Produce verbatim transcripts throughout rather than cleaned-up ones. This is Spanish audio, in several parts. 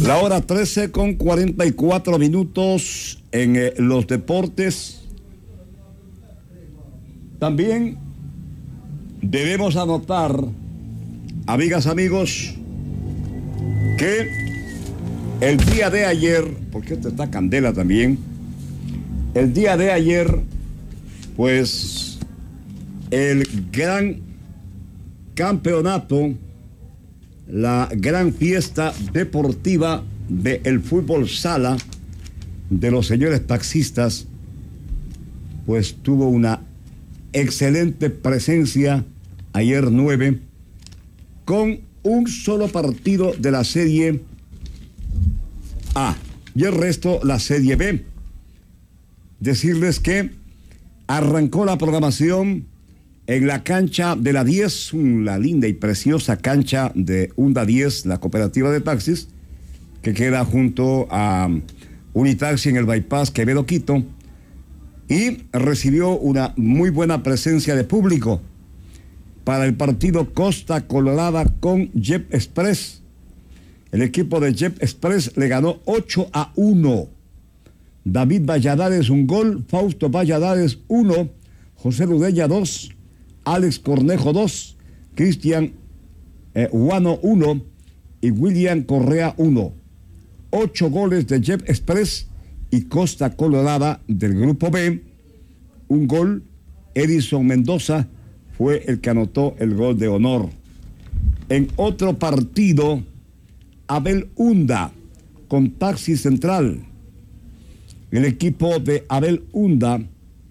La hora trece con cuarenta y cuatro minutos en eh, los deportes. También debemos anotar, amigas, amigos, que el día de ayer, porque esto está candela también, el día de ayer, pues, el gran campeonato, la gran fiesta deportiva del fútbol sala de los señores taxistas, pues tuvo una excelente presencia ayer nueve, con un solo partido de la Serie A y el resto la Serie B. Decirles que arrancó la programación en la cancha de la diez, la linda y preciosa cancha de Hunda diez, la cooperativa de taxis, que queda junto a Unitaxi en el Bypass Quevedo Quito, y recibió una muy buena presencia de público para el partido Costa Colorada con Jet Express. El equipo de Jet Express le ganó ocho a uno. David Valladares un gol, Fausto Valladares uno, José Ludella dos, Alex Cornejo dos, Cristian eh, Guano uno y William Correa uno. Ocho goles de Jet Express y Costa Colorada del grupo B. Un gol, Edison Mendoza fue el que anotó el gol de honor. En otro partido, Abel Hunda con Taxi Central. El equipo de Abel Hunda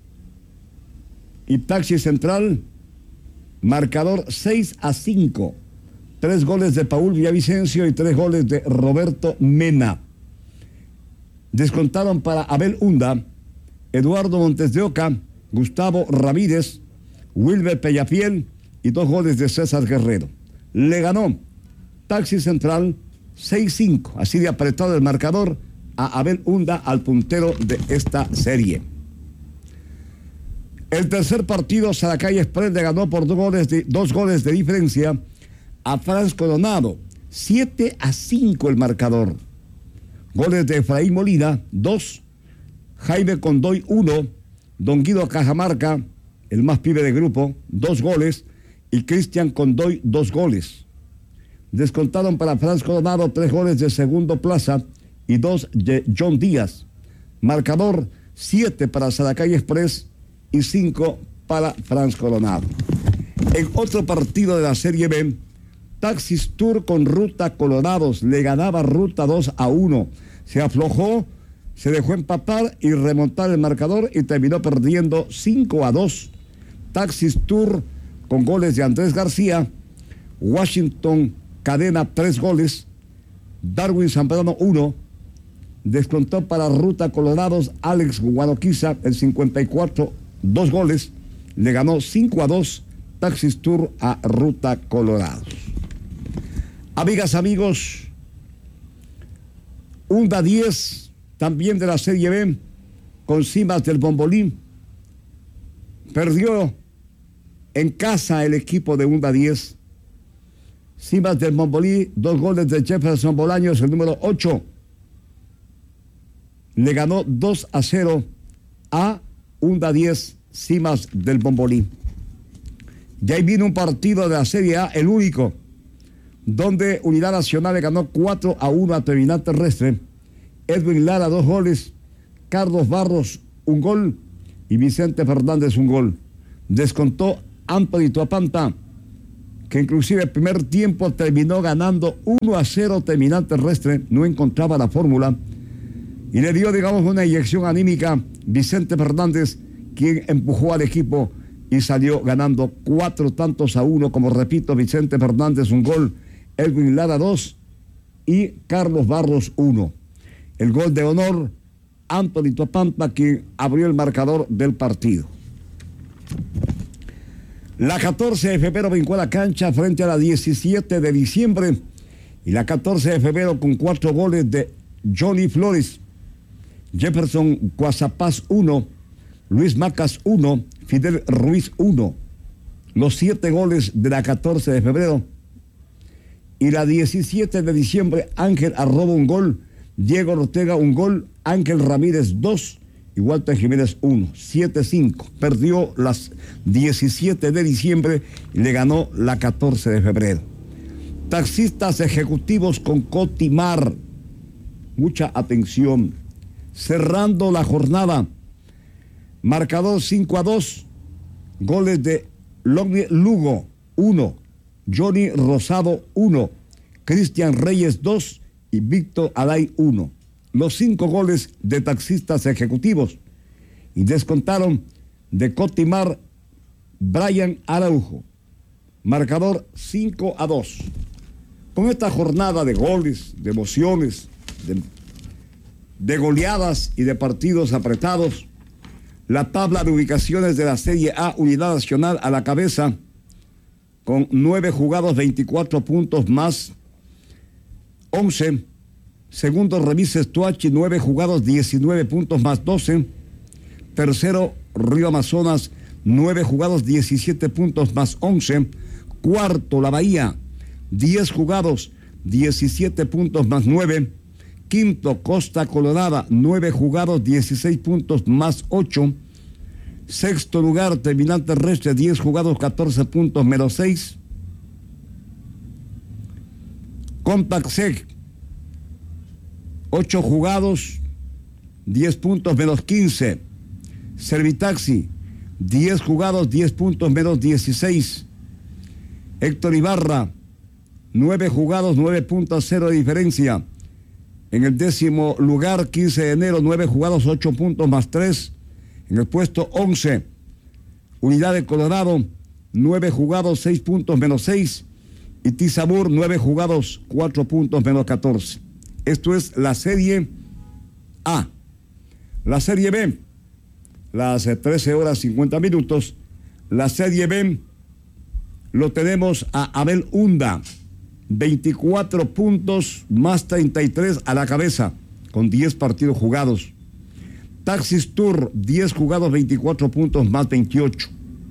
y Taxi Central, marcador seis a cinco. Tres goles de Paul Villavicencio y tres goles de Roberto Mena. Descontaron para Abel Hunda Eduardo Montes de Oca, Gustavo Ramírez, Wilber Pellafiel y dos goles de César Guerrero. Le ganó Taxi Central seis cinco, así de apretado el marcador, a Abel Hunda, al puntero de esta serie. El tercer partido, Saracay Express le ganó por dos goles de, dos goles de diferencia a Franz Coronado. siete a cinco el marcador. Goles de Efraín Molina, dos. Jaime Condoy, uno. Don Guido Cajamarca, el más pibe del grupo, dos goles. Y Cristian Condoy, dos goles. Descontaron para Franz Coronado tres goles de Segundo Plaza y dos de John Díaz. Marcador, siete para Saracay Express y cinco para Franz Coronado. En otro partido de la Serie B, Taxis Tour con Ruta Colorados le ganaba Ruta dos a uno. Se aflojó, se dejó empatar y remontar el marcador y terminó perdiendo cinco a dos. Taxis Tour con goles de Andrés García, Washington Cadena tres goles, Darwin Zambrano uno. Descontó para Ruta Colorados Alex Guanoquiza el cincuenta y cuatro, dos goles. Le ganó cinco a dos Taxis Tour a Ruta Colorados. Amigas, amigos, Hunda diez, también de la Serie B, con Cimas del Bombolí. Perdió en casa el equipo de Hunda diez. Cimas del Bombolí, dos goles de Jefferson Bolaños, el número ocho. Le ganó dos a cero a Hunda diez, Cimas del Bombolí. Y ahí vino un partido de la Serie A, el único, donde Unidad Nacional le ganó cuatro a uno a Terminal Terrestre. Edwin Lara, dos goles. Carlos Barros, un gol. Y Vicente Fernández, un gol. Descontó Anthony Tuapanta, que inclusive el primer tiempo terminó ganando uno a cero Terminal Terrestre. No encontraba la fórmula. Y le dio, digamos, una inyección anímica Vicente Fernández, quien empujó al equipo y salió ganando cuatro tantos a uno. Como repito, Vicente Fernández, un gol. Edwin Lara, dos. Y Carlos Barros, uno. El gol de honor, Anthony Tuapanta, quien abrió el marcador del partido. La catorce de febrero brincó a la cancha frente a la diecisiete de diciembre. Y la catorce de febrero con cuatro goles de Johnny Flores. Jefferson Guasapaz, uno. Luis Macas, uno. Fidel Ruiz, uno. Los siete goles de la catorce de febrero. Y la diecisiete de diciembre, Ángel Arroba un gol, Diego Ortega un gol, Ángel Ramírez dos y Walter Jiménez uno. siete cinco. Perdió las diecisiete de diciembre y le ganó la catorce de febrero. Taxistas ejecutivos con Cotimar. Mucha atención. Cerrando la jornada. Marcador cinco a dos. Goles de Logni Lugo uno. Johnny Rosado uno. Cristian Reyes dos y Víctor Alay uno. Los cinco goles de taxistas ejecutivos. Y descontaron de Cotimar Brian Araujo. Marcador cinco a dos. Con esta jornada de goles, de emociones, de, de goleadas y de partidos apretados, la tabla de ubicaciones de la Serie A, Unidad Nacional a la cabeza, con nueve jugados, veinticuatro puntos más once. Segundo, Remises Tuachi, nueve jugados, diecinueve puntos más doce. Tercero, Río Amazonas, nueve jugados, diecisiete puntos más once. Cuarto, La Bahía, diez jugados, diecisiete puntos más nueve. Quinto, Costa Colorada, nueve jugados, dieciséis puntos más ocho. Sexto lugar, Terminal Terrestre, diez jugados, catorce puntos menos seis. Contaxec, ocho jugados, diez puntos menos quince. Servitaxi, diez jugados, diez puntos menos dieciséis. Héctor Ibarra, nueve jugados, nueve puntos, cero de diferencia. En el décimo lugar, quince de enero, nueve jugados, ocho puntos más tres. En el puesto once, Unidad de Colorado, nueve jugados, seis puntos menos seis. Y Tizabur, nueve jugados, cuatro puntos menos catorce. Esto es la Serie A. La Serie B, las trece horas cincuenta minutos. La Serie B lo tenemos a Abel Hunda, veinticuatro puntos más treinta y tres a la cabeza, con diez partidos jugados. Taxis Tour, diez jugados, veinticuatro puntos más veintiocho.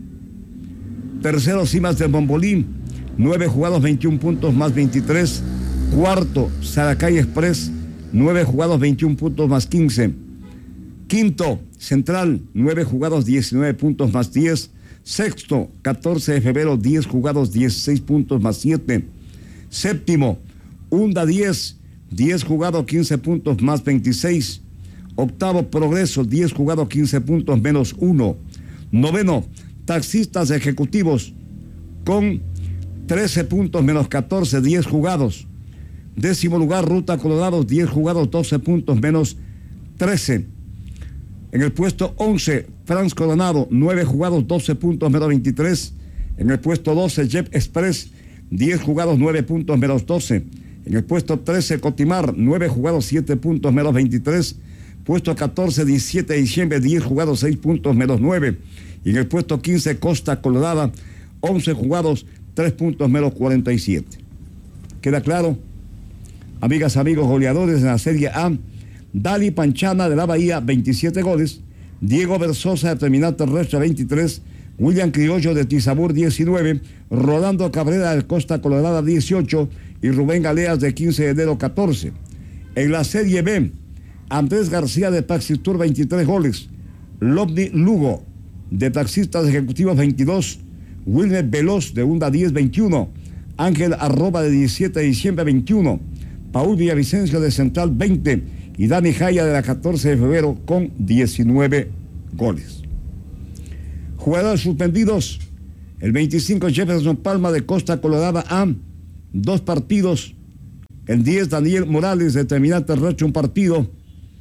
Tercero, Cimas del Bombolín, nueve jugados, veintiún puntos más veintitrés. Cuarto, Saracay Express, nueve jugados, veintiún puntos más quince. Quinto, Central, nueve jugados, diecinueve puntos más diez. Sexto, catorce de febrero, diez jugados, dieciséis puntos más siete. Séptimo, Hunda diez, diez jugados, quince puntos más veintiséis. Octavo, Progreso, diez jugados, quince puntos menos uno. Noveno, Taxistas Ejecutivos, con trece puntos menos catorce, diez jugados. Décimo lugar, Ruta Colorado, diez jugados, doce puntos menos trece. En el puesto once, Franz Coronado, nueve jugados, doce puntos menos veintitrés. En el puesto doce, Jet Express, diez jugados, nueve puntos menos doce. En el puesto trece, Cotimar, nueve jugados, siete puntos menos veintitrés. Puesto catorce, diecisiete de diciembre, diez jugados, seis puntos menos nueve. Y en el puesto quince, Costa Colorada, once jugados, tres puntos menos cuarenta y siete. ¿Queda claro? Amigas, amigos, goleadores en la Serie A. Dali Panchana de la Bahía, veintisiete goles. Diego Versosa de Terminal Terrestre, veintitrés. William Criollo de Tizabur, diecinueve. Rolando Cabrera de Costa Colorada, dieciocho. Y Rubén Galeas de quince de enero, catorce. En la Serie B, Andrés García de Taxis Tour, veintitrés goles. Lobni Lugo de Taxistas Ejecutivos, veintidós. Wilmer Veloz de Hunda diez, veintiuno. Ángel Arroba de diecisiete de diciembre, veintiuno. Paul Villavicencio de Central, veinte. Y Dani Jaya de la catorce de febrero con diecinueve goles. Jugadores suspendidos. El veinticinco, Jefferson Palma de Costa Colorada A, dos partidos. El diez, Daniel Morales de Terminal Terrestre, un partido.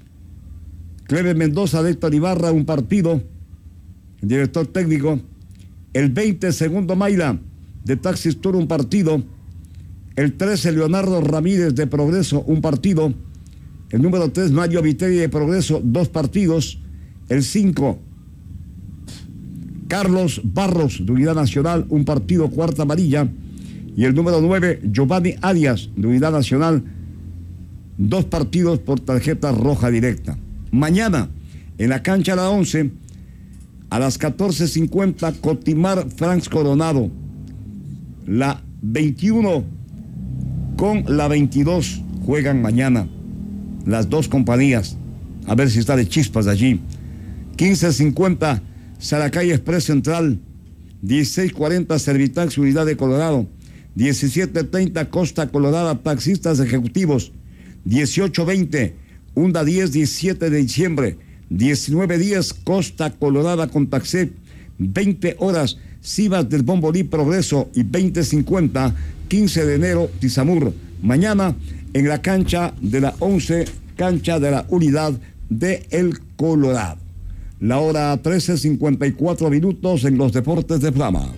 Cleber Mendoza de Héctor Ibarra, un partido. El director técnico. El veinte, Segundo Mayla de Taxis Tour, un partido. El trece, Leonardo Ramírez de Progreso, un partido. El número tres, Mario Viteri de Progreso, dos partidos. El cinco, Carlos Barros de Unidad Nacional, un partido, cuarta amarilla. Y el número nueve, Giovanni Arias de Unidad Nacional, dos partidos por tarjeta roja directa. Mañana, en la cancha de la once, a las catorce cincuenta, Cotimar Franz Coronado. La veintiuno, con la veintidós juegan mañana las dos compañías. A ver si está de chispas allí. quince cincuenta Saracay Express Central. dieciséis cuarenta Servitax Unidad de Colorado. diecisiete treinta Costa Colorada Taxistas Ejecutivos. dieciocho veinte Hunda diez diecisiete de diciembre. diecinueve diez Costa Colorada con Taxi. veinte horas Cibas del Bombolí Progreso. Y veinte cincuenta quince de enero Tizamur. Mañana en la cancha de la once, cancha de la Unidad de El Colorado. La hora trece cincuenta y cuatro minutos en los deportes de Flama.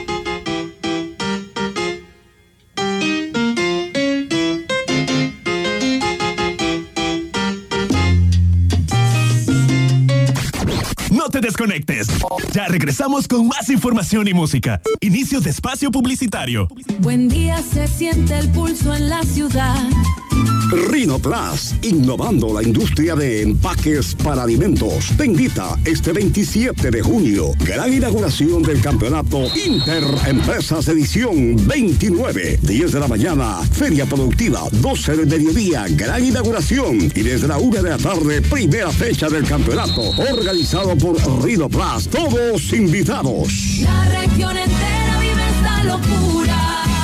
No te desconectes. Ya regresamos con más información y música. Inicio de espacio publicitario. Buen día, se siente el pulso en la ciudad. Rhinoplas, innovando la industria de empaques para alimentos, te invita este veintisiete de junio, gran inauguración del campeonato Interempresas edición veintinueve, diez de la mañana, feria productiva, doce del mediodía, gran inauguración, y desde la una de la tarde, primera fecha del campeonato, organizado por Rhinoplas, todos invitados. La región entera vive esta locura.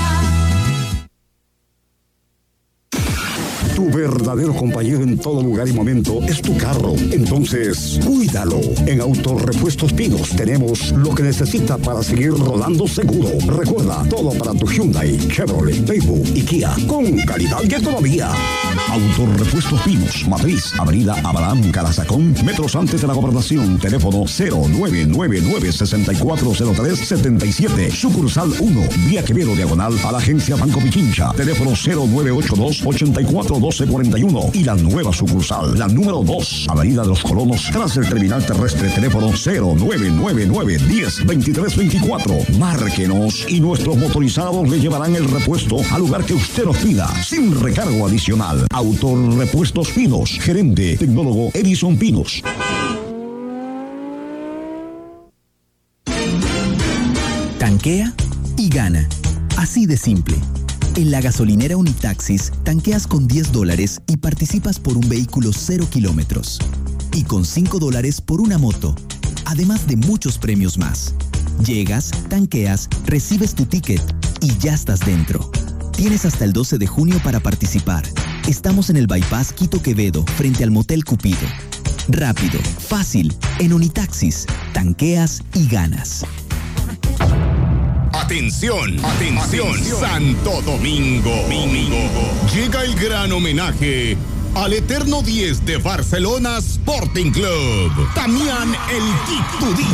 Tu verdadero compañero en todo lugar y momento es tu carro. Entonces, cuídalo. En Autorepuestos Pinos tenemos lo que necesita para seguir rodando seguro. Recuerda, todo para tu Hyundai, Chevrolet, Daewoo y Kia, con calidad y economía. Autorepuestos Pinos, Matriz, Avenida Abraham Calazacón, metros antes de la Gobernación. Teléfono cero nueve nueve nueve, seis cuatro cero tres, siete siete. Sucursal uno, Vía Quevedo Diagonal a la Agencia Banco Pichincha. Teléfono cero nueve ocho dos, ocho cuatro doce cuarenta y uno. Y la nueva sucursal, la número dos, Avenida de los Colonos, tras el terminal terrestre. Teléfono cero nueve nueve nueve, diez, veintitrés veinticuatro. Márquenos y nuestros motorizados le llevarán el repuesto al lugar que usted nos pida, sin recargo adicional. Autorepuestos Pinos, gerente tecnólogo Edison Pinos. Tanquea y gana. Así de simple. En la gasolinera Unitaxis, tanqueas con diez dólares y participas por un vehículo cero kilómetros. Y con cinco dólares por una moto. Además de muchos premios más. Llegas, tanqueas, recibes tu ticket y ya estás dentro. Tienes hasta el doce de junio para participar. Estamos en el Bypass Quito Quevedo, frente al Motel Cupido. Rápido, fácil, en Unitaxis. Tanqueas y ganas. Atención, atención, atención, Santo Domingo. Domingo. Llega el gran homenaje al eterno diez de Barcelona Sporting Club, Damián El Quitudí.